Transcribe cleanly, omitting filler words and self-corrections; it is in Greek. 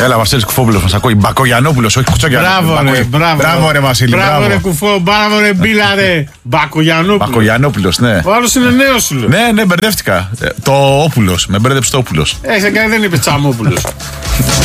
Έλα, Βασίλης Κουφόπουλος μας ακούει. Μπακογιανόπουλος, όχι Κουτσογιανόπουλος. Μπράβο ρε Βασίλη. Μπράβο ρε Κουφό, μπράβο ρε Μπίλα ρε. Μπακογιανόπουλος, ναι. Ο άλλος είναι νέος σου λέω. Ναι, μπερδεύτηκα. Το Όπουλος, με μπέρδεψε το Όπουλος. Δεν είπε Τσαμόπουλος.